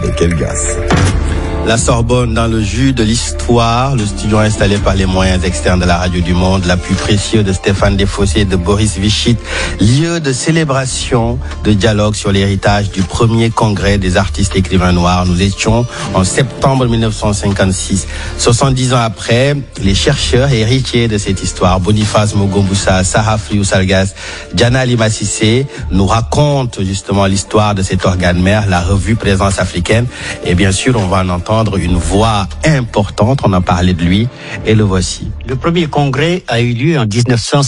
avec Elgas. La Sorbonne dans le jus de l'histoire, le studio installé par les moyens externes de la Radio du Monde, l'appui précieux de Stéphane Desfossés et de Boris Vichit, lieu de célébration, de dialogue sur l'héritage du premier congrès des artistes écrivains noirs. Nous étions en septembre 1956. 70 ans après, les chercheurs et héritiers de cette histoire, Boniface Mogombusa, Saha Friou Salgas, Diana Lima Cissé, nous racontent justement l'histoire de cet organe mère, la revue Présence africaine. Et bien sûr, on va en entendre une voix importante, on a parlé de lui, et le voici. Le premier congrès a eu lieu en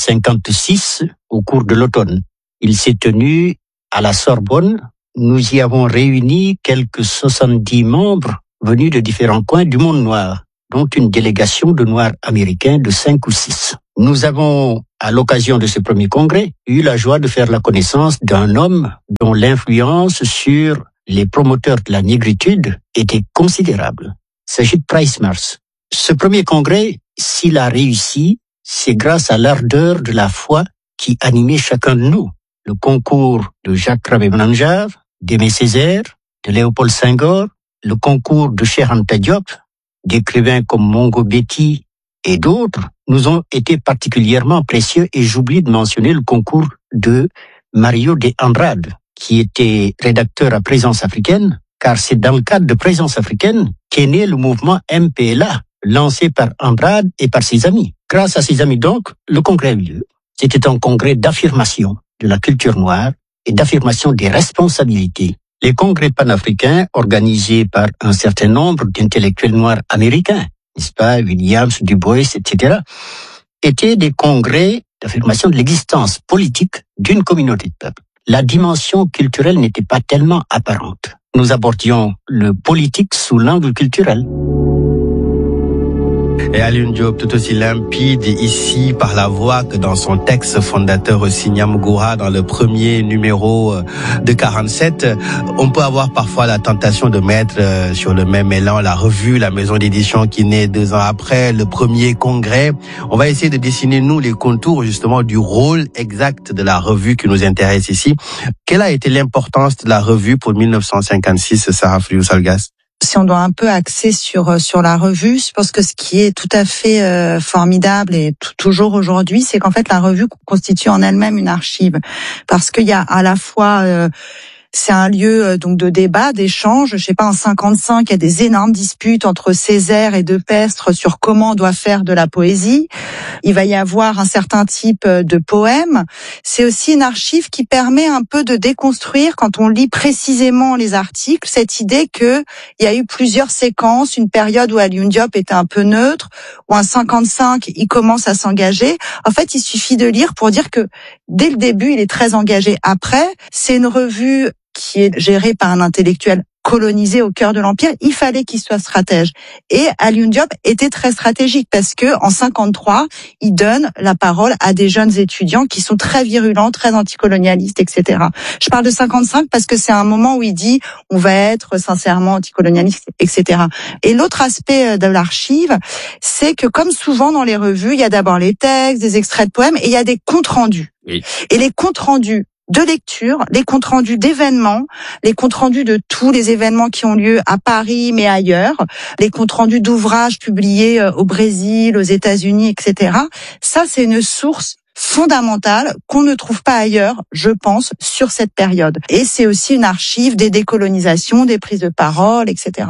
1956, au cours de l'automne. Il s'est tenu à la Sorbonne. Nous y avons réuni quelques 70 membres venus de différents coins du monde noir, dont une délégation de Noirs américains de 5 ou 6. Nous avons, à l'occasion de ce premier congrès, eu la joie de faire la connaissance d'un homme dont l'influence sur les promoteurs de la négritude étaient considérables. Il s'agit de Price Mars. Ce premier congrès, s'il a réussi, c'est grâce à l'ardeur de la foi qui animait chacun de nous. Le concours de Jacques Rabé-Manjar, d'Aimé Césaire, de Léopold Senghor, le concours de Cheikh Anta Diop, d'écrivains comme Mongo Betty et d'autres, nous ont été particulièrement précieux, et j'oublie de mentionner le concours de Mario de Andrade, qui était rédacteur à Présence africaine, car c'est dans le cadre de Présence africaine qu'est né le mouvement MPLA, lancé par Andrade et par ses amis. Grâce à ses amis donc, le congrès a eu lieu. C'était un congrès d'affirmation de la culture noire et d'affirmation des responsabilités. Les congrès panafricains, organisés par un certain nombre d'intellectuels noirs américains, n'est-ce pas, Williams, Du Bois, etc., étaient des congrès d'affirmation de l'existence politique d'une communauté de peuples. La dimension culturelle n'était pas tellement apparente. Nous abordions le politique sous l'angle culturel. Et Alioune Diop, tout aussi limpide ici par la voix que dans son texte fondateur aussi, Niamgoura, dans le premier numéro de 47, on peut avoir parfois la tentation de mettre sur le même élan la revue, la maison d'édition qui naît 2 ans après, le premier congrès. On va essayer de dessiner, nous, les contours justement du rôle exact de la revue qui nous intéresse ici. Quelle a été l'importance de la revue pour 1956, Saha Friou Salgas? Si on doit un peu axer sur la revue, je pense que ce qui est tout à fait formidable et toujours aujourd'hui, c'est qu'en fait la revue constitue en elle-même une archive, parce qu'il y a à la fois c'est un lieu donc de débat, d'échange. Je sais pas, en 55, il y a des énormes disputes entre Césaire et De Pestre sur comment on doit faire de la poésie. Il va y avoir un certain type de poèmes. C'est aussi une archive qui permet un peu de déconstruire, quand on lit précisément les articles, cette idée que il y a eu plusieurs séquences, une période où Alioune Diop était un peu neutre, où en 55, il commence à s'engager. En fait, il suffit de lire pour dire que dès le début, il est très engagé. Après, c'est une revue qui est gérée par un intellectuel colonisé au cœur de l'Empire. Il fallait qu'il soit stratège. Et Alioune Diop était très stratégique, parce que en 53, il donne la parole à des jeunes étudiants qui sont très virulents, très anticolonialistes, etc. Je parle de 55 parce que c'est un moment où il dit on va être sincèrement anticolonialiste, etc. Et l'autre aspect de l'archive, c'est que comme souvent dans les revues, il y a d'abord les textes, des extraits de poèmes, et il y a des comptes rendus. Oui. Et les comptes rendus de lecture, les comptes rendus d'événements, les comptes rendus de tous les événements qui ont lieu à Paris mais ailleurs, les comptes rendus d'ouvrages publiés au Brésil, aux États-Unis, etc. Ça, c'est une source fondamentale qu'on ne trouve pas ailleurs, je pense, sur cette période. Et c'est aussi une archive des décolonisations, des prises de parole, etc.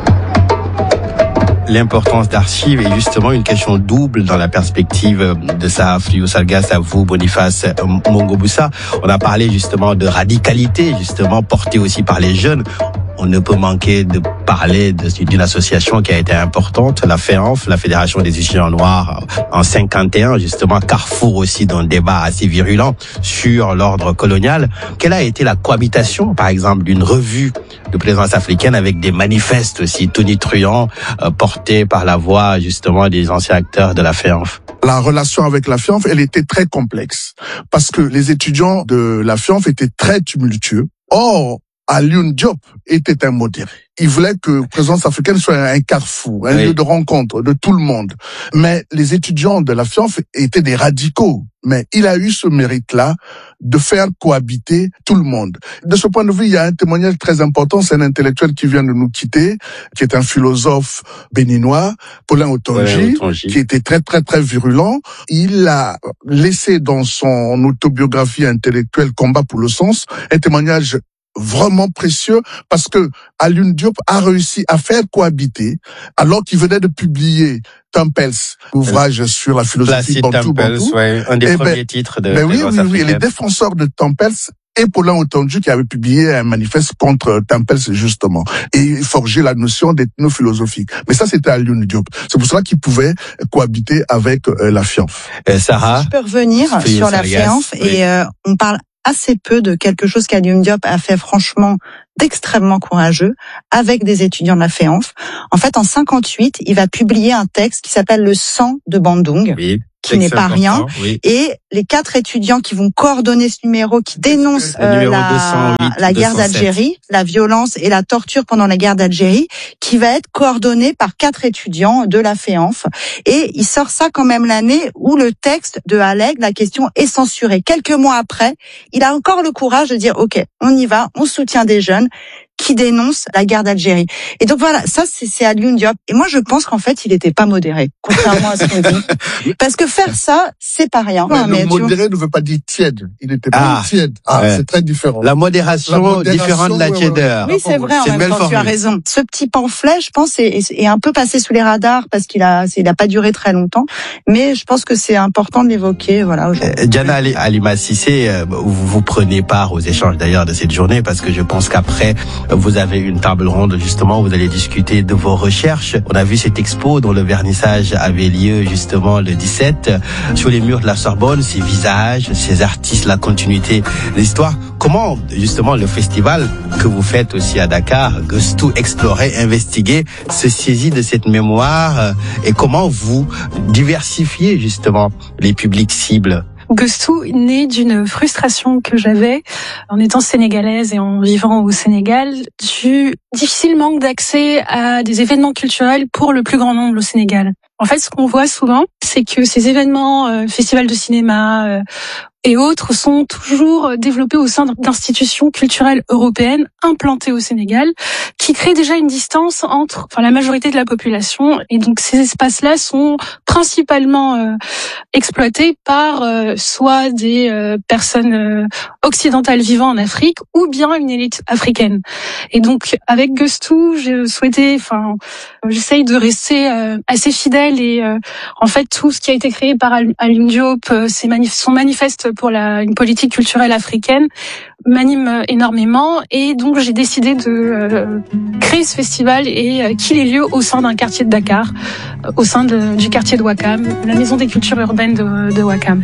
L'importance d'archives est justement une question double dans la perspective de Saha Friou Salgas, à vous, Boniface Mogombusa. On a parlé justement de radicalité, justement portée aussi par les jeunes. On ne peut manquer de parler d'une association qui a été importante, la FEANF, la Fédération des étudiants noirs, en 51, justement, carrefour aussi d'un débat assez virulent sur l'ordre colonial. Quelle a été la cohabitation, par exemple, d'une revue de Présence africaine avec des manifestes aussi tonitruants, portés par la voix, justement, des anciens acteurs de la FEANF? La relation avec la FEANF, elle était très complexe, parce que les étudiants de la FEANF étaient très tumultueux. Or, Alioune Diop était un modéré. Il voulait que la présidence africaine soit un carrefour, un lieu de rencontre de tout le monde. Mais les étudiants de la FIANF étaient des radicaux. Mais il a eu ce mérite-là de faire cohabiter tout le monde. De ce point de vue, il y a un témoignage très important. C'est un intellectuel qui vient de nous quitter, qui est un philosophe béninois, Paulin Otonji, qui était très, très, très virulent. Il a laissé dans son autobiographie intellectuelle Combat pour le sens un témoignage vraiment précieux parce que Alioune Diop a réussi à faire cohabiter alors qu'il venait de publier Tempels, ouvrage sur la philosophie Bantou. Ouais, un des premiers titres de oui, les défenseurs de Tempels et Paulin Otonji qui avait publié un manifeste contre Tempels justement et forgé la notion d'ethno-philosophique. Mais ça c'était Alioune Diop. C'est pour cela qu'il pouvait cohabiter avec la FIANF. Sarah, je peux revenir sur la FIANF et on parle assez peu de quelque chose qu'Alioune Diop a fait franchement d'extrêmement courageux avec des étudiants de la FIANF. En fait, en 58, il va publier un texte qui s'appelle Le sang de Bandung. Oui. Qui n'est pas rien. Oui. Et les 4 étudiants qui vont coordonner ce numéro, qui dénoncent la guerre d'Algérie, la violence et la torture pendant la guerre d'Algérie, qui va être coordonné par 4 étudiants de la FIANF. Et il sort ça quand même l'année où le texte de Haleg, la question, est censuré. Quelques mois après, il a encore le courage de dire, OK, on y va, on soutient des jeunes qui dénonce la guerre d'Algérie. Et donc voilà, ça c'est Alioune Diop. Et moi je pense qu'en fait il n'était pas modéré, contrairement à ce qu'on dit. Parce que faire ça, c'est pas rien. Mais le modéré ne veut pas dire tiède. Il n'était pas tiède. C'est très différent. La modération différente de la tiédeur. Oui, c'est vrai, en même temps, tu as raison. Ce petit pamphlet, je pense, est un peu passé sous les radars parce qu'il a pas duré très longtemps. Mais je pense que c'est important de l'évoquer, voilà, aujourd'hui. Diana Alima Cissé, vous prenez part aux échanges d'ailleurs de cette journée parce que je pense qu'après, vous avez une table ronde, justement, où vous allez discuter de vos recherches. On a vu cette expo dont le vernissage avait lieu, justement, le 17. Sur les murs de la Sorbonne, ces visages, ces artistes, la continuité de l'histoire. Comment, justement, le festival que vous faites aussi à Dakar, Gustou, explorer, investiguer, se saisit de cette mémoire et comment vous diversifiez, justement, les publics cibles? Gustou naît d'une frustration que j'avais en étant sénégalaise et en vivant au Sénégal du difficile manque d'accès à des événements culturels pour le plus grand nombre au Sénégal. En fait, ce qu'on voit souvent, c'est que ces événements, festivals de cinéma et autres, sont toujours développés au sein d'institutions culturelles européennes implantées au Sénégal, qui créent déjà une distance entre la majorité de la population. Et donc ces espaces-là sont principalement exploités par soit des personnes occidentales vivant en Afrique ou bien une élite africaine. Et donc avec Gustou, j'essaye de rester assez fidèle et en fait tout ce qui a été créé par Alioune Diop, son manifeste pour une politique culturelle africaine m'anime énormément et donc j'ai décidé de créer ce festival et qu'il ait lieu au sein d'un quartier de Dakar, au sein du quartier de Ouakam, la maison des cultures urbaines de Ouakam.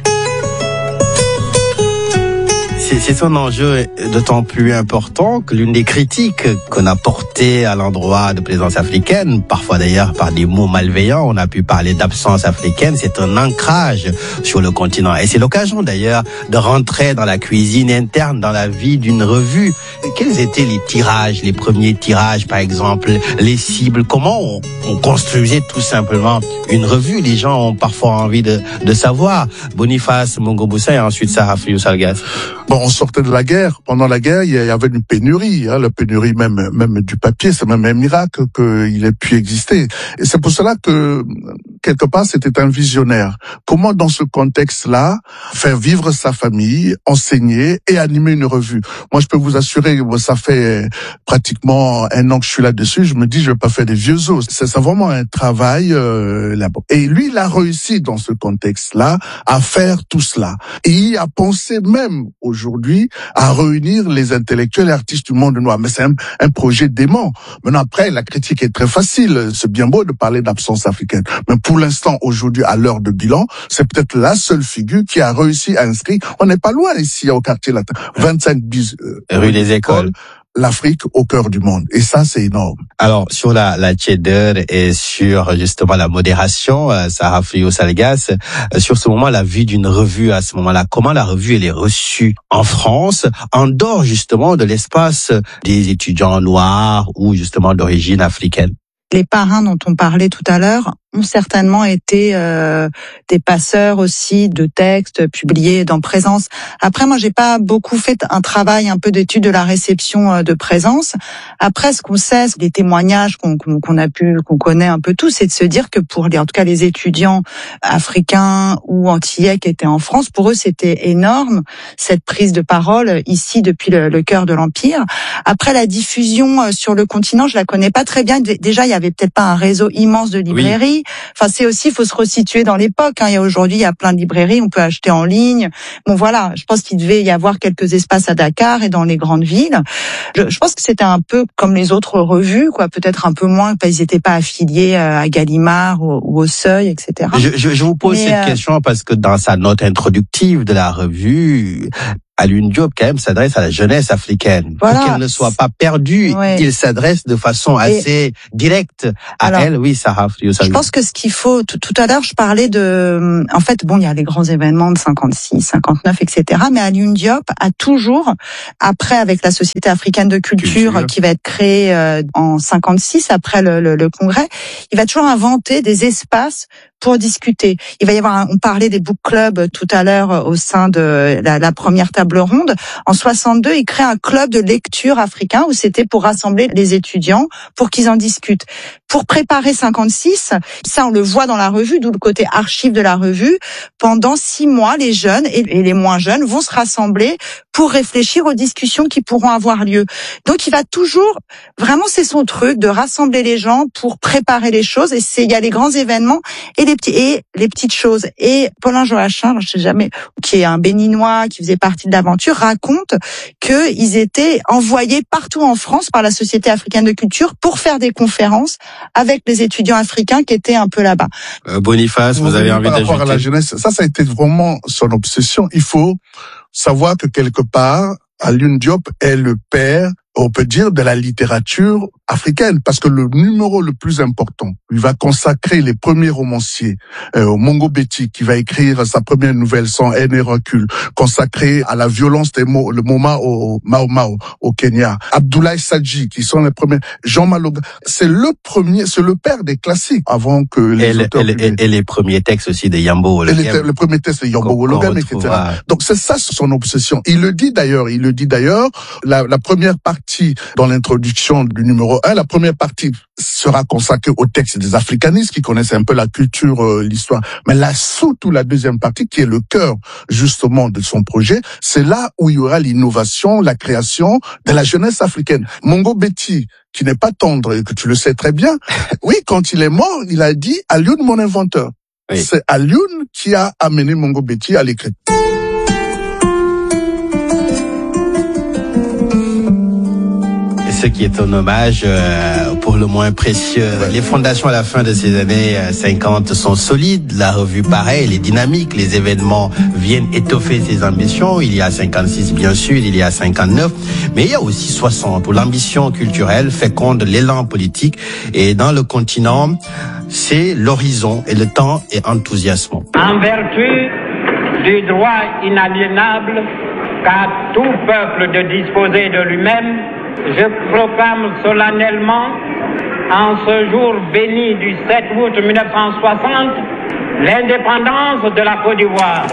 C'est son enjeu d'autant plus important que l'une des critiques qu'on a portées à l'endroit de Plaisance africaine, parfois d'ailleurs par des mots malveillants, on a pu parler d'absence africaine, c'est un ancrage sur le continent. Et c'est l'occasion d'ailleurs de rentrer dans la cuisine interne, dans la vie d'une revue. Quels étaient les tirages, les premiers tirages par exemple, les cibles? Comment on construisait tout simplement une revue? Les gens ont parfois envie de savoir. Boniface Mongoboussa et ensuite Sarah Friou Salgas. Bon, on sortait de la guerre. Pendant la guerre, il y avait une pénurie, la pénurie même du papier. C'est même un miracle qu'il ait pu exister. Et c'est pour cela que, quelque part, c'était un visionnaire. Comment, dans ce contexte-là, faire vivre sa famille, enseigner et animer une revue? Moi, je peux vous assurer, ça fait pratiquement 1 an que je suis là-dessus. Je me dis, je vais pas faire des vieux os. C'est vraiment un travail là-bas. Et lui, il a réussi, dans ce contexte-là, à faire tout cela. Et il a pensé même aujourd'hui à réunir les intellectuels et artistes du monde noir. Mais c'est un projet dément. Maintenant, après, la critique est très facile. C'est bien beau de parler d'absence africaine. Mais pour l'instant, aujourd'hui, à l'heure de bilan, c'est peut-être la seule figure qui a réussi à inscrire. On n'est pas loin ici, au quartier latin. 25 bis. Rue des Écoles. l'Afrique au cœur du monde. Et ça, c'est énorme. Alors, sur la tiédeur et sur justement la modération, Sarah Friot-Salgas, sur ce moment, la vue d'une revue à ce moment-là, comment la revue elle est reçue en France, en dehors justement de l'espace des étudiants noirs ou justement d'origine africaine? Les parrains dont on parlait tout à l'heure ont certainement été des passeurs aussi de textes publiés dans Présence. Après, moi, j'ai pas beaucoup fait un travail un peu d'étude de la réception de Présence. Après, ce qu'on sait, les témoignages qu'on connaît un peu tous, c'est de se dire que en tout cas les étudiants africains ou antillais qui étaient en France, pour eux, c'était énorme cette prise de parole ici depuis le cœur de l'Empire. Après, la diffusion sur le continent, je la connais pas très bien. Déjà, il y avait peut-être pas un réseau immense de librairies. Oui. Enfin, c'est aussi, il faut se resituer dans l'époque. Il y a aujourd'hui, il y a plein de librairies, on peut acheter en ligne. Bon, voilà, je pense qu'il devait y avoir quelques espaces à Dakar et dans les grandes villes. Je pense que c'était un peu comme les autres revues, quoi. Peut-être un peu moins, ils n'étaient pas affiliés à Gallimard ou au Seuil, etc. Je vous pose cette question parce que dans sa note introductive de la revue, Alioune Diop, quand même, s'adresse à la jeunesse africaine. Voilà. Pour qu'elle ne soit pas perdue, il s'adresse de façon assez directe à elle. Oui, Sarah Friot-Salgas. Je pense que ce qu'il faut, tout à l'heure, je parlais de, en fait, bon, il y a les grands événements de 56, 59, etc. Mais Alioune Diop a toujours, après, avec la Société africaine de culture qui va être créée en 56, après le congrès, il va toujours inventer des espaces pour discuter. Il va y avoir, on parlait des book clubs tout à l'heure au sein de la première table ronde. En 62, il crée un club de lecture africain où c'était pour rassembler les étudiants pour qu'ils en discutent. Pour préparer 56, ça on le voit dans la revue, d'où le côté archive de la revue. Pendant 6 mois, les jeunes et les moins jeunes vont se rassembler pour réfléchir aux discussions qui pourront avoir lieu. Donc il va toujours, vraiment c'est son truc de rassembler les gens pour préparer les choses. Et il y a les grands événements et les petites choses. Et Paulin Joachim, je sais jamais, qui est un Béninois, qui faisait partie de l'aventure, raconte qu'ils étaient envoyés partout en France par la Société africaine de culture pour faire des conférences avec les étudiants africains qui étaient un peu là-bas. Boniface, vous avez envie d'ajouter? Par rapport à la jeunesse, ça a été vraiment son obsession. Il faut savoir que quelque part, Alioune Diop est le père, on peut dire, de la littérature africaine, parce que le numéro le plus important, il va consacrer les premiers romanciers, Mongo Betty, qui va écrire sa première nouvelle Sans haine et recul, consacrée à la violence le moment au Mau Mau, au Kenya. Abdoulaye Sadji, qui sont les premiers. Jean Maloga, c'est le père des classiques, avant que les auteurs... Et les premiers textes aussi de Yambo Ologem. Le premier texte de Yambo Ologem, etc. Donc c'est ça son obsession. Il le dit d'ailleurs, la première partie dans l'introduction du numéro 1, la première partie sera consacrée au texte des africanistes qui connaissent un peu la culture, l'histoire. Mais surtout la deuxième partie, qui est le cœur justement de son projet, c'est là où il y aura l'innovation, la création de la jeunesse africaine. Mongo Betty, qui n'est pas tendre et que tu le sais très bien, oui, quand il est mort, il a dit « Alioune, mon inventeur ». Oui. C'est Alioune qui a amené Mongo Betty à l'écriture. Ce qui est un hommage pour le moins précieux. Les fondations à la fin de ces années 50 sont solides, la revue pareil, les dynamiques, les événements viennent étoffer ses ambitions. Il y a 56 bien sûr, il y a 59, mais il y a aussi 60 où l'ambition culturelle féconde l'élan politique et dans le continent, c'est l'horizon et le temps est enthousiasmant. En vertu du droit inaliénable qu'a tout peuple de disposer de lui-même, je proclame solennellement, en ce jour béni du 7 août 1960, l'indépendance de la Côte d'Ivoire.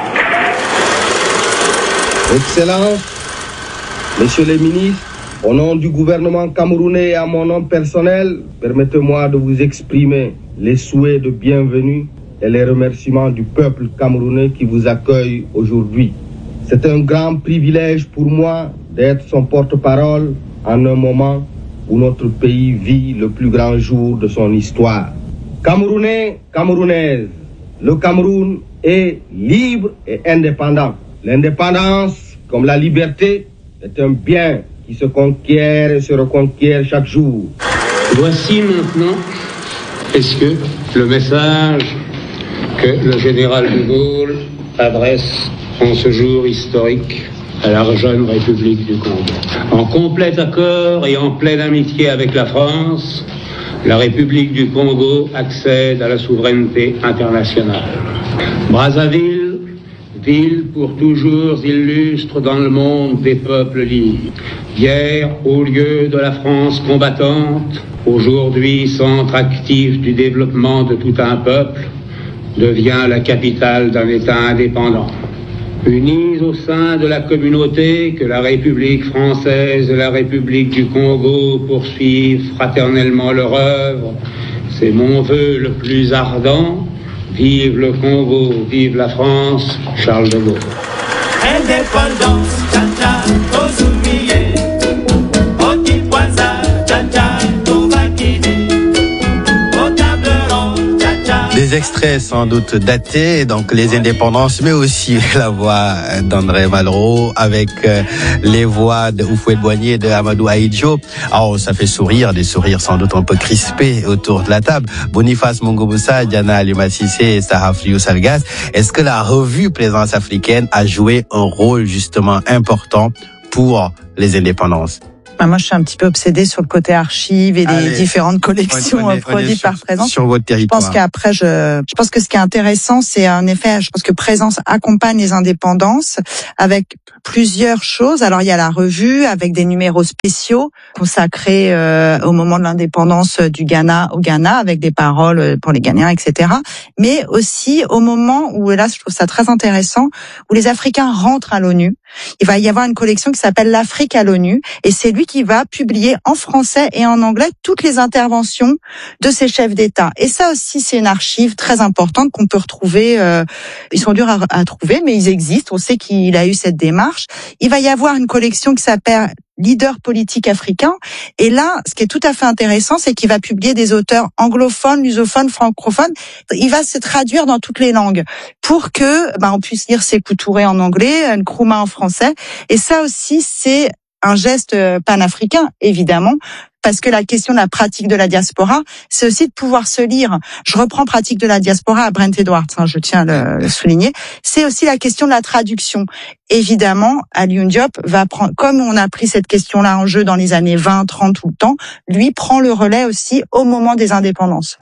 Excellences, Messieurs les ministres, au nom du gouvernement camerounais et à mon nom personnel, permettez-moi de vous exprimer les souhaits de bienvenue et les remerciements du peuple camerounais qui vous accueille aujourd'hui. C'est un grand privilège pour moi d'être son porte-parole en un moment où notre pays vit le plus grand jour de son histoire. Camerounais, Camerounaises, le Cameroun est libre et indépendant. L'indépendance, comme la liberté, est un bien qui se conquiert et se reconquiert chaque jour. Voici maintenant, le message que le général de Gaulle adresse en ce jour historique à la jeune République du Congo. En complet accord et en pleine amitié avec la France, la République du Congo accède à la souveraineté internationale. Brazzaville, ville pour toujours illustre dans le monde des peuples libres. Hier, haut lieu de la France combattante, aujourd'hui centre actif du développement de tout un peuple, devient la capitale d'un État indépendant. Unis au sein de la communauté que la République française et la République du Congo poursuivent fraternellement leur œuvre, c'est mon vœu le plus ardent. Vive le Congo, vive la France, Charles de Gaulle. Indépendance, tcha-tcha, aux oubliés, au Tipoisa, tcha-tcha, au Vakini, au Tableron, tcha-tcha. Des extraits sans doute datés, donc les indépendances, mais aussi la voix d'André Malraux avec les voix de Houphouët-Boigny et de Amadou Ahidjo. Alors ça fait sourire, des sourires sans doute un peu crispés autour de la table. Boniface Mungubisa, Diana Alima Cissé et Sarah Friou Salgas. Est-ce que la revue Présence africaine a joué un rôle justement important pour les indépendances? Moi, je suis un petit peu obsédée sur le côté archives et les différentes collections produites par Présence. Sur votre territoire. Je pense qu'après, je pense que ce qui est intéressant, c'est en effet, je pense que Présence accompagne les indépendances avec plusieurs choses. Alors, il y a la revue avec des numéros spéciaux consacrés au moment de l'indépendance du Ghana au Ghana avec des paroles pour les Ghanéens, etc. Mais aussi au moment où, et là, je trouve ça très intéressant, où les Africains rentrent à l'ONU. Il va y avoir une collection qui s'appelle l'Afrique à l'ONU et c'est lui qui va publier en français et en anglais toutes les interventions de ces chefs d'État. Et ça aussi, c'est une archive très importante qu'on peut retrouver. Ils sont durs à trouver, mais ils existent. On sait qu'il a eu cette démarche. Il va y avoir une collection qui s'appelle leader politique africain. Et là, ce qui est tout à fait intéressant, c'est qu'il va publier des auteurs anglophones, lusophones, francophones. Il va se traduire dans toutes les langues pour que on puisse lire Sékou Touré en anglais, Nkrumah en français. Et ça aussi, c'est un geste panafricain, évidemment, parce que la question de la pratique de la diaspora, c'est aussi de pouvoir se lire. Je reprends pratique de la diaspora à Brent Edwards, je tiens à le souligner. C'est aussi la question de la traduction. Évidemment, Alioune Diop va prendre, comme on a pris cette question-là en jeu dans les années 20, 30 tout le temps, lui prend le relais aussi au moment des indépendances.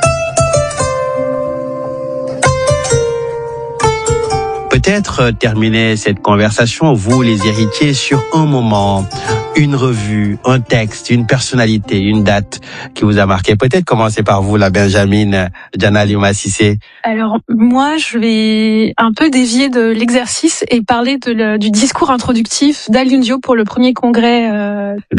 Peut-être terminer cette conversation, vous les héritiers, sur un moment, une revue, un texte, une personnalité, une date qui vous a marqué. Peut-être commencer par vous, la Benjamin, Diana Alima Cissé. Alors moi, je vais un peu dévier de l'exercice et parler du discours introductif d'Alioune Diop pour le premier congrès de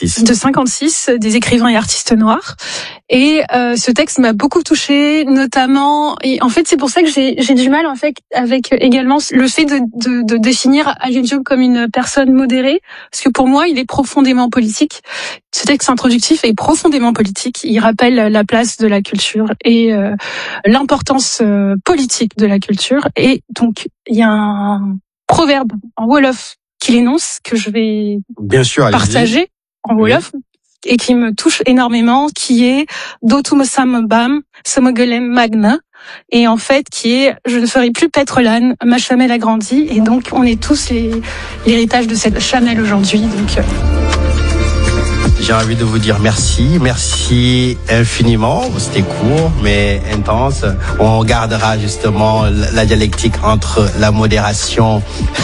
56 des écrivains et artistes noirs. Et ce texte m'a beaucoup touchée, notamment. Et en fait, c'est pour ça que j'ai du mal en fait avec également le fait de définir Alioune Diop comme une personne modérée, parce que pour moi, il est profondément politique. Ce texte introductif est profondément politique. Il rappelle la place de la culture et l'importance politique de la culture. Et donc, il y a un proverbe en Wolof qu'il énonce que je vais partager en Wolof. Oui. Et qui me touche énormément, qui est Dotumosam Bam, Somogolem Magna, et en fait qui est je ne ferai plus paître l'âne, ma chamelle a grandi, et donc on est tous l'héritage de cette chamelle aujourd'hui. Donc j'ai envie de vous dire merci infiniment. C'était court mais intense. On gardera justement la dialectique entre la modération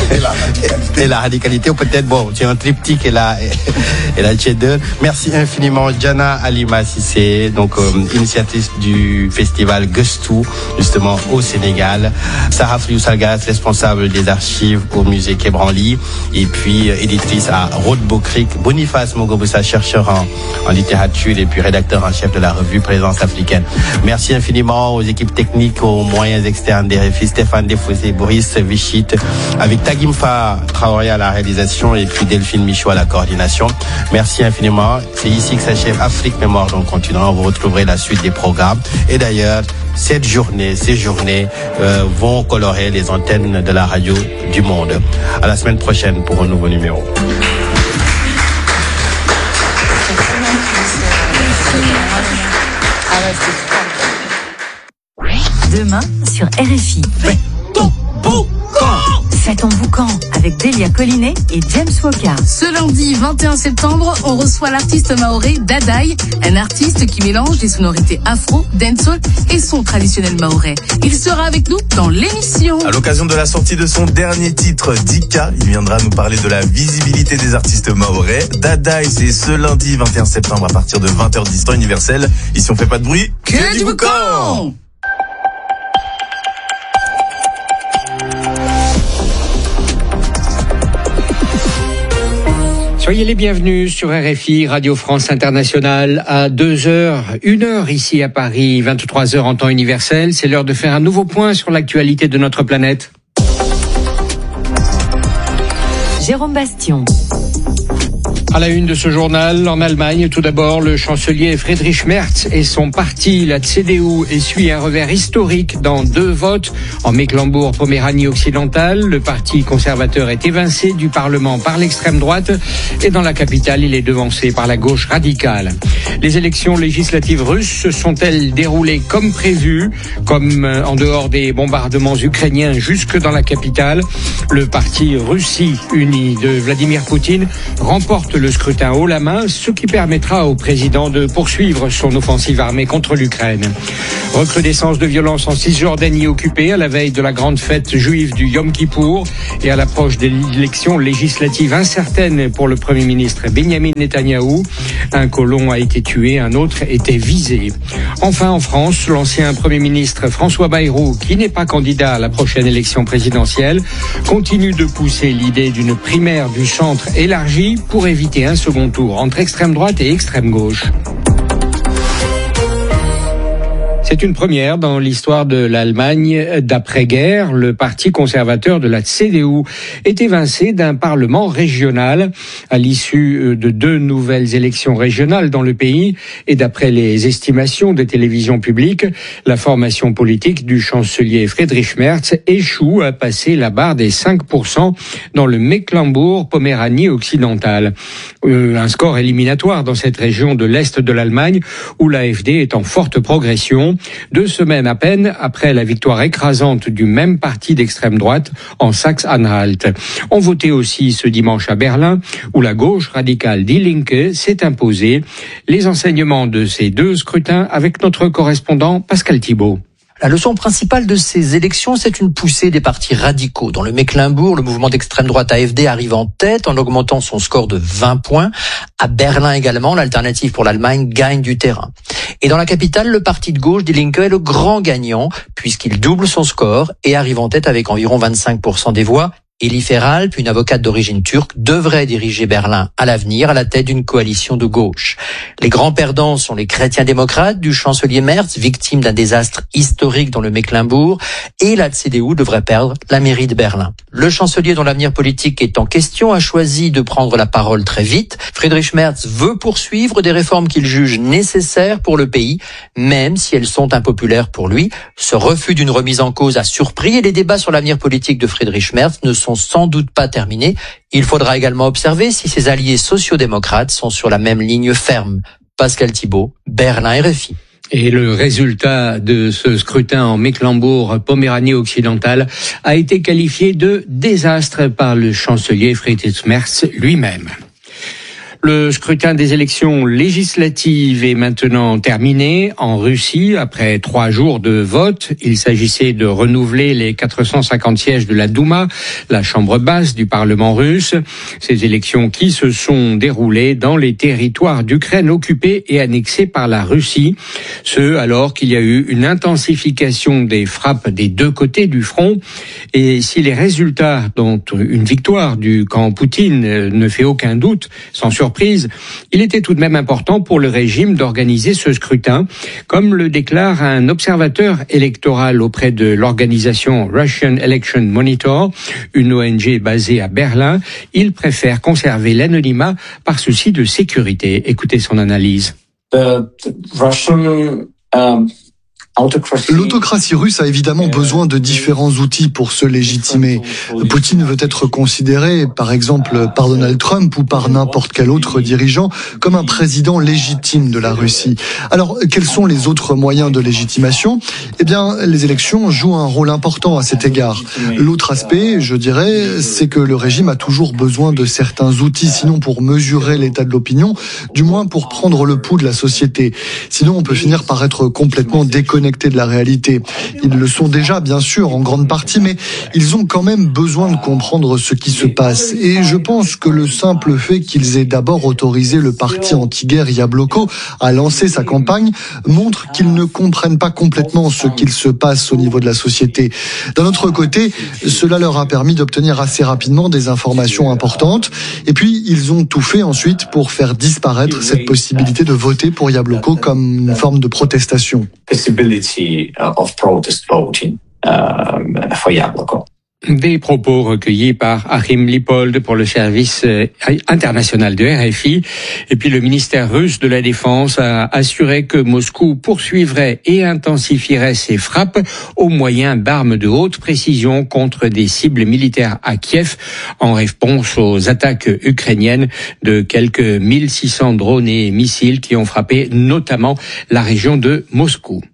et la radicalité. Ou peut-être c'est un triptyque et la cheddar. Merci infiniment Diana Alima Cissé, donc initiatrice du festival Gustou justement au Sénégal. Sarah Friou Salgas, responsable des archives au musée Quai Branly, et puis éditrice à Rothbo Creek. Boniface Mungubisa, chercheur en littérature et puis rédacteur en chef de la revue Présence africaine. Merci infiniment aux équipes techniques, aux moyens externes des RFI, Stéphane Desfossés, Boris Vichit, avec Tagimfa Traoré à la réalisation et puis Delphine Michaud à la coordination. Merci infiniment. C'est ici que s'achève Afrique Mémoire dans le continent. Vous retrouverez la suite des programmes. Et d'ailleurs, ces journées vont colorer les antennes de la radio du monde. À la semaine prochaine pour un nouveau numéro. Demain sur RFI. fête en boucan avec Delia Collinet et James Woka. Ce lundi 21 septembre, on reçoit l'artiste mahorais Dadaï, un artiste qui mélange des sonorités afro, dancehall et son traditionnel mahorais. Il sera avec nous dans l'émission. À l'occasion de la sortie de son dernier titre, Dika, il viendra nous parler de la visibilité des artistes mahorais. Dadaï, c'est ce lundi 21 septembre à partir de 20h10 temps universel. Ici on fait pas de bruit, que du boucan. Soyez les bienvenus sur RFI, Radio France Internationale, à 2h, 1h ici à Paris, 23h en temps universel. C'est l'heure de faire un nouveau point sur l'actualité de notre planète. Jérôme Bastion. À la une de ce journal, en Allemagne, tout d'abord, le chancelier Friedrich Merz et son parti, la CDU, essuient un revers historique dans 2 votes. En Mecklembourg-Poméranie occidentale, le parti conservateur est évincé du Parlement par l'extrême droite et dans la capitale, il est devancé par la gauche radicale. Les élections législatives russes se sont-elles déroulées comme prévu, comme en dehors des bombardements ukrainiens jusque dans la capitale? Le parti Russie unie de Vladimir Poutine remporte le scrutin haut la main, ce qui permettra au président de poursuivre son offensive armée contre l'Ukraine. Recrudescence de violence en Cisjordanie occupée à la veille de la grande fête juive du Yom Kippour et à l'approche des élections législatives incertaines pour le Premier ministre Benjamin Netanyahou. Un colon a été tué, un autre était visé. Enfin, en France, l'ancien Premier ministre François Bayrou, qui n'est pas candidat à la prochaine élection présidentielle, continue de pousser l'idée d'une primaire du centre élargie pour éviter un second tour entre extrême droite et extrême gauche. C'est une première dans l'histoire de l'Allemagne d'après-guerre. Le parti conservateur de la CDU est évincé d'un parlement régional à l'issue de 2 nouvelles élections régionales dans le pays. Et d'après les estimations des télévisions publiques, la formation politique du chancelier Friedrich Merz échoue à passer la barre des 5% dans le Mecklembourg-Poméranie occidentale. Un score éliminatoire dans cette région de l'Est de l'Allemagne où l'AfD est en forte progression. 2 semaines à peine après la victoire écrasante du même parti d'extrême droite en Saxe-Anhalt. On votait aussi ce dimanche à Berlin, où la gauche radicale Die Linke s'est imposée. Les enseignements de ces 2 scrutins avec notre correspondant Pascal Thibault. La leçon principale de ces élections, c'est une poussée des partis radicaux. Dans le Mecklembourg, le mouvement d'extrême droite AfD arrive en tête en augmentant son score de 20 points. À Berlin également, l'alternative pour l'Allemagne gagne du terrain. Et dans la capitale, le parti de gauche Die Linke est le grand gagnant puisqu'il double son score et arrive en tête avec environ 25% des voix. Elie Feralp, une avocate d'origine turque, devrait diriger Berlin à l'avenir à la tête d'une coalition de gauche. Les grands perdants sont les chrétiens démocrates du chancelier Merz, victime d'un désastre historique dans le Mecklembourg, et la CDU devrait perdre la mairie de Berlin. Le chancelier dont l'avenir politique est en question a choisi de prendre la parole très vite. Friedrich Merz veut poursuivre des réformes qu'il juge nécessaires pour le pays, même si elles sont impopulaires pour lui. Ce refus d'une remise en cause a surpris et les débats sur l'avenir politique de Friedrich Merz ne sont sans doute pas terminés. Il faudra également observer si ses alliés sociaux-démocrates sont sur la même ligne ferme. Pascal Thibault, Berlin RFI. Et le résultat de ce scrutin en Mecklembourg-Poméranie occidentale a été qualifié de désastre par le chancelier Friedrich Merz lui-même. Le scrutin des élections législatives est maintenant terminé en Russie après 3 jours de vote. Il s'agissait de renouveler les 450 sièges de la Douma, la chambre basse du Parlement russe. Ces élections qui se sont déroulées dans les territoires d'Ukraine occupés et annexés par la Russie. Ce, alors qu'il y a eu une intensification des frappes des 2 côtés du front. Et si les résultats, dont une victoire du camp Poutine ne fait aucun doute, sans surprise, il était tout de même important pour le régime d'organiser ce scrutin, comme le déclare un observateur électoral auprès de l'organisation Russian Election Monitor, une ONG basée à Berlin. Il préfère conserver l'anonymat par souci de sécurité. Écoutez son analyse. The Russian L'autocratie russe a évidemment besoin de différents outils pour se légitimer. Poutine veut être considéré, par exemple, par Donald Trump ou par n'importe quel autre dirigeant, comme un président légitime de la Russie. Alors, quels sont les autres moyens de légitimation ? Eh bien, les élections jouent un rôle important à cet égard. L'autre aspect, je dirais, c'est que le régime a toujours besoin de certains outils, sinon pour mesurer l'état de l'opinion, du moins pour prendre le pouls de la société. Sinon, on peut finir par être complètement déconnecté de la réalité. Ils le sont déjà, bien sûr, en grande partie, mais ils ont quand même besoin de comprendre ce qui se passe. Et je pense que le simple fait qu'ils aient d'abord autorisé le parti anti-guerre Yabloko à lancer sa campagne montre qu'ils ne comprennent pas complètement ce qu'il se passe au niveau de la société. D'un autre côté, cela leur a permis d'obtenir assez rapidement des informations importantes. Et puis, ils ont tout fait ensuite pour faire disparaître cette possibilité de voter pour Yabloko comme une forme de protestation. Of protest voting for Yabloko. Des propos recueillis par Achim Lippold pour le service international de RFI. Et puis le ministère russe de la Défense a assuré que Moscou poursuivrait et intensifierait ses frappes au moyen d'armes de haute précision contre des cibles militaires à Kiev en réponse aux attaques ukrainiennes de quelques 1600 drones et missiles qui ont frappé notamment la région de Moscou.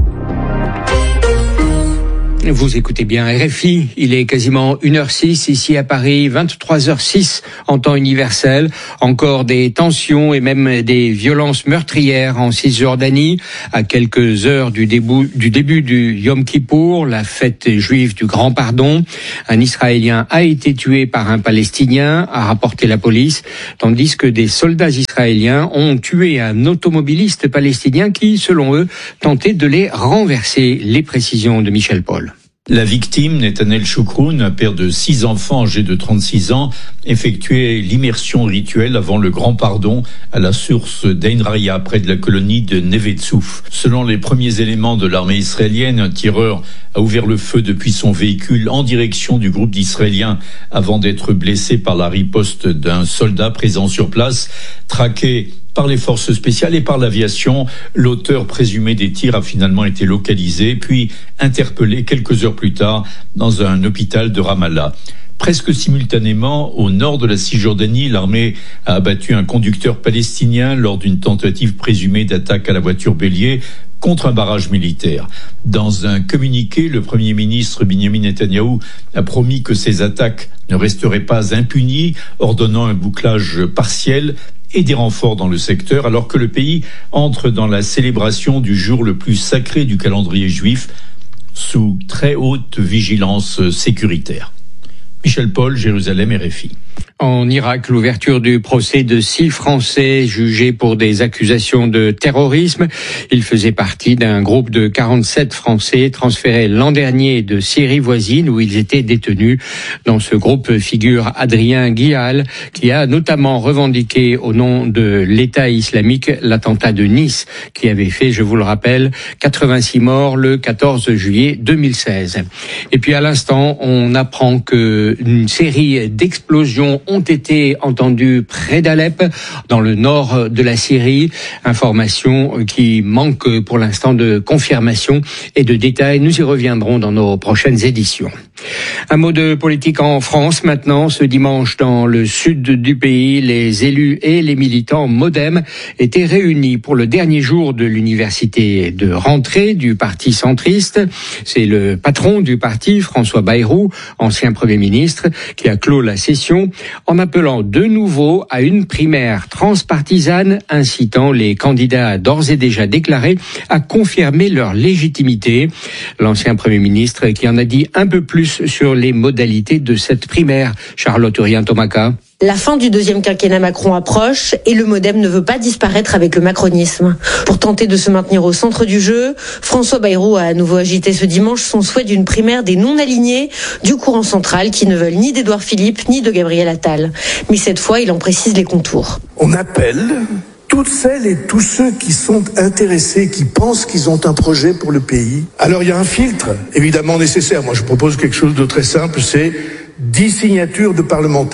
Vous écoutez bien RFI, il est quasiment 1h06 ici à Paris, 23h06 en temps universel. Encore des tensions et même des violences meurtrières en Cisjordanie, à quelques heures du début du Yom Kippour, la fête juive du Grand Pardon. Un Israélien a été tué par un Palestinien, a rapporté la police, tandis que des soldats israéliens ont tué un automobiliste palestinien qui, selon eux, tentait de les renverser. Les précisions de Michel Paul. La victime, Netanel Choukroun, un père de 6 enfants âgés de 36 ans, effectuait l'immersion rituelle avant le Grand Pardon à la source d'Ein Raya, près de la colonie de Neve Tzouf. Selon les premiers éléments de l'armée israélienne, un tireur a ouvert le feu depuis son véhicule en direction du groupe d'Israéliens avant d'être blessé par la riposte d'un soldat présent sur place, traqué par les forces spéciales et par l'aviation. L'auteur présumé des tirs a finalement été localisé, puis interpellé quelques heures plus tard dans un hôpital de Ramallah. Presque simultanément, au nord de la Cisjordanie, l'armée a abattu un conducteur palestinien lors d'une tentative présumée d'attaque à la voiture bélier contre un barrage militaire. Dans un communiqué, le Premier ministre Benjamin Netanyahou a promis que ces attaques ne resteraient pas impunies, ordonnant un bouclage partiel et des renforts dans le secteur, alors que le pays entre dans la célébration du jour le plus sacré du calendrier juif sous très haute vigilance sécuritaire. Michel Paul, Jérusalem, RFI. En Irak, l'ouverture du procès de 6 Français jugés pour des accusations de terrorisme. Ils faisaient partie d'un groupe de 47 Français transférés l'an dernier de Syrie voisine où ils étaient détenus. Dans ce groupe figure Adrien Guial, qui a notamment revendiqué au nom de l'État islamique l'attentat de Nice, qui avait fait, je vous le rappelle, 86 morts le 14 juillet 2016. Et puis à l'instant, on apprend que une série d'explosions ont été entendues près d'Alep, dans le nord de la Syrie. Information qui manque pour l'instant de confirmation et de détails. Nous y reviendrons dans nos prochaines éditions. Un mot de politique en France maintenant. Ce dimanche, dans le sud du pays, les élus et les militants MoDem étaient réunis pour le dernier jour de l'université de rentrée du parti centriste. C'est le patron du parti, François Bayrou, ancien Premier ministre, qui a clos la session en appelant de nouveau à une primaire transpartisane, incitant les candidats d'ores et déjà déclarés à confirmer leur légitimité. L'ancien Premier ministre qui en a dit un peu plus sur les modalités de cette primaire. Charlotte Urien-Tomaka. La fin du deuxième quinquennat Macron approche et le MoDem ne veut pas disparaître avec le macronisme. Pour tenter de se maintenir au centre du jeu, François Bayrou a à nouveau agité ce dimanche son souhait d'une primaire des non-alignés du courant central qui ne veulent ni d'Édouard Philippe ni de Gabriel Attal. Mais cette fois, il en précise les contours. On appelle toutes celles et tous ceux qui sont intéressés, qui pensent qu'ils ont un projet pour le pays. Alors il y a un filtre évidemment nécessaire. Moi je propose quelque chose de très simple, c'est 10 signatures de parlementaires.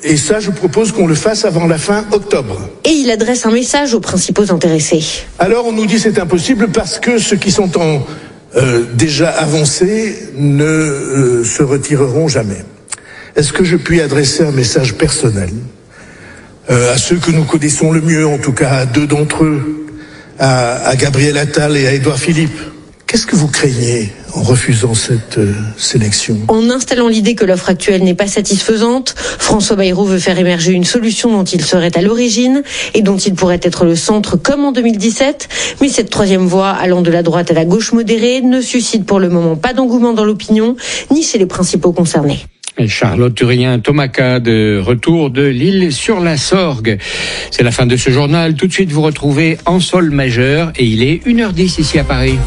Et ça, je propose qu'on le fasse avant la fin octobre. Et il adresse un message aux principaux intéressés. Alors on nous dit c'est impossible parce que ceux qui sont déjà avancés ne se retireront jamais. Est-ce que je puis adresser un message personnel à ceux que nous connaissons le mieux, en tout cas à 2 d'entre eux, à Gabriel Attal et à Édouard Philippe? Qu'est-ce que vous craignez en refusant cette sélection? En installant l'idée que l'offre actuelle n'est pas satisfaisante, François Bayrou veut faire émerger une solution dont il serait à l'origine et dont il pourrait être le centre comme en 2017. Mais cette troisième voie, allant de la droite à la gauche modérée, ne suscite pour le moment pas d'engouement dans l'opinion, ni chez les principaux concernés. Et Charlotte Turien-Tomaca de retour de l'île sur la Sorgue. C'est la fin de ce journal. Tout de suite, vous retrouvez En Sol Majeur et il est 1h10 ici à Paris.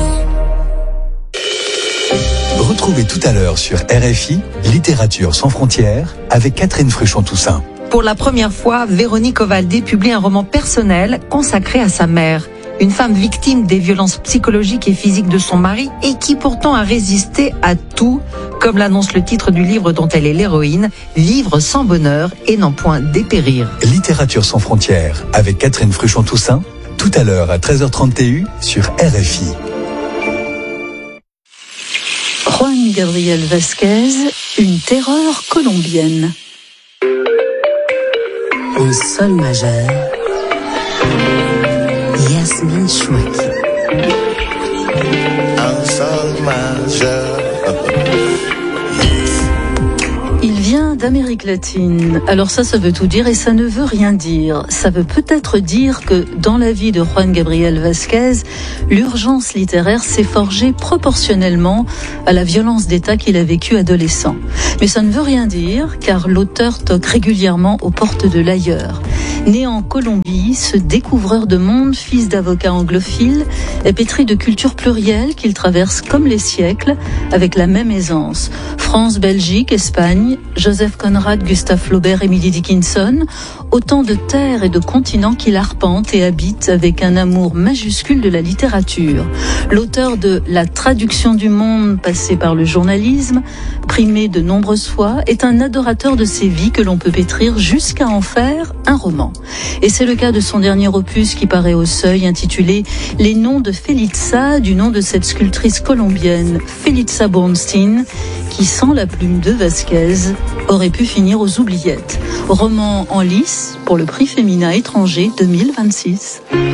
Retrouvez tout à l'heure sur RFI Littérature sans frontières avec Catherine Fruchon-Toussaint. Pour la première fois, Véronique Ovalde publie un roman personnel consacré à sa mère. Une femme victime des violences psychologiques et physiques de son mari et qui pourtant a résisté à tout, comme l'annonce le titre du livre dont elle est l'héroïne, Vivre sans bonheur et n'en point dépérir. Littérature sans frontières avec Catherine Fruchon-Toussaint, tout à l'heure à 13h30 TU sur RFI. Juan Gabriel Vázquez, une terreur colombienne. En sol majeur, Yasmine Chouaki. En sol majeur. Il vient d'Amérique latine. Alors ça veut tout dire et ça ne veut rien dire. Ça veut peut-être dire que dans la vie de Juan Gabriel Vázquez, l'urgence littéraire s'est forgée proportionnellement à la violence d'État qu'il a vécue adolescent. Mais ça ne veut rien dire car l'auteur toque régulièrement aux portes de l'ailleurs. Né en Colombie, ce découvreur de monde, fils d'avocat anglophile, est pétri de culture plurielle qu'il traverse comme les siècles, avec la même aisance. France, Belgique, Espagne, Joseph Conrad, Gustave Flaubert, Emily Dickinson, autant de terres et de continents qu'il arpente et habite avec un amour majuscule de la littérature. L'auteur de La traduction du monde, passé par le journalisme, primé de nombreuses fois, est un adorateur de ces vies que l'on peut pétrir jusqu'à en faire un roman. Et c'est le cas de son dernier opus qui paraît au Seuil, intitulé « Les noms de Felitza », du nom de cette sculptrice colombienne, Felitza Bornstein, qui, sans la plume de Vázquez, aurait pu finir aux oubliettes. Roman en lice pour le prix Femina étranger 2026.